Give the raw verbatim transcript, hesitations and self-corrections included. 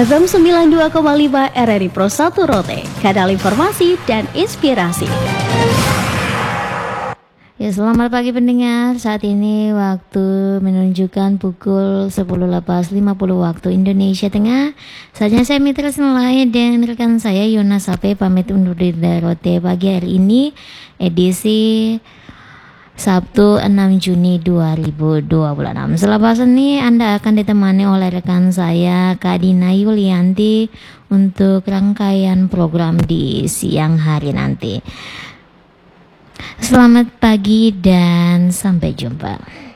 F M sembilan puluh dua koma lima R R I Pro satu Rote, kanal informasi dan inspirasi. Ya, selamat pagi pendengar. Saat ini waktu menunjukkan pukul sepuluh lewat lima puluh waktu Indonesia Tengah. Saatnya saya Mitra Senilai dan rekan saya Yona Sape pamit undur diri dari Rote pagi hari ini, edisi Sabtu enam Juni dua ribu dua puluh enam. Selepas ini Anda akan ditemani oleh rekan saya Kak Dina Yulianti untuk rangkaian program di siang hari nanti. Selamat pagi dan sampai jumpa.